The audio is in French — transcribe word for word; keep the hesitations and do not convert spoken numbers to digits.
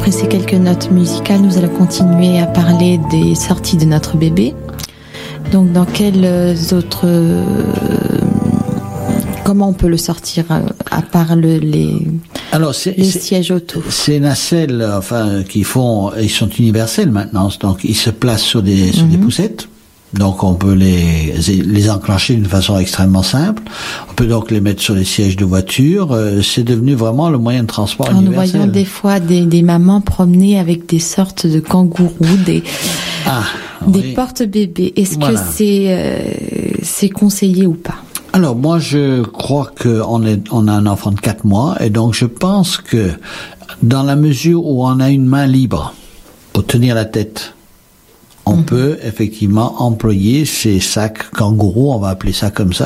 Après ces quelques notes musicales, nous allons continuer à parler des sorties de notre bébé. Donc, dans quelles autres... Euh, comment on peut le sortir à part le, les, Alors, c'est, les c'est, sièges auto? Ces nacelles, enfin, qui font, ils sont universels maintenant. Donc, ils se placent sur des, sur mm-hmm. des poussettes. Donc, on peut les, les enclencher d'une façon extrêmement simple. On peut donc les mettre sur les sièges de voiture. C'est devenu vraiment le moyen de transport Alors, universel. Nous voyons des fois des, des mamans promener avec des sortes de kangourous, des, ah, des oui. porte-bébés. Est-ce voilà. que c'est, euh, c'est conseillé ou pas? Alors, moi, je crois qu'on est, on a un enfant de quatre mois. Et donc, je pense que dans la mesure où on a une main libre pour tenir la tête, on mmh. peut effectivement employer ces sacs kangourous, on va appeler ça comme ça,